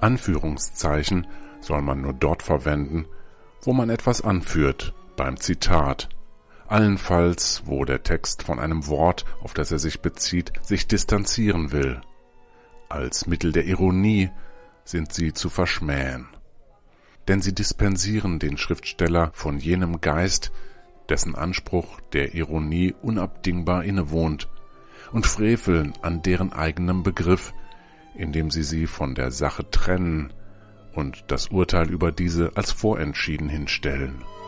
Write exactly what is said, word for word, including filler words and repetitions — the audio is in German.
Anführungszeichen soll man nur dort verwenden, wo man etwas anführt, beim Zitat. Allenfalls, wo der Text von einem Wort, auf das er sich bezieht, sich distanzieren will. Als Mittel der Ironie sind sie zu verschmähen. Denn sie dispensieren den Schriftsteller von jenem Geist, dessen Anspruch der Ironie unabdingbar innewohnt, und freveln an deren eigenem Begriff, indem sie sie von der Sache trennen und das Urteil über diese als vorentschieden hinstellen.